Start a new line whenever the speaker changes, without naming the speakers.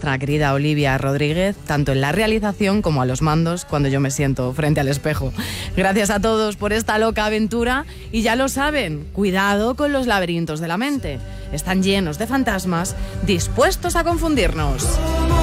nuestra querida Olivia Rodríguez, tanto en la realización como a los mandos cuando yo me siento frente al espejo. Gracias a todos por esta loca aventura y ya lo saben, cuidado con los laberintos de la mente. Están llenos de fantasmas dispuestos a confundirnos.